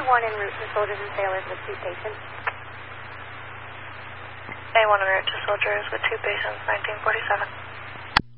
A1 en route to Soldiers and Sailors with 2 patients. A1 en route to Soldiers with 2 patients, 1947.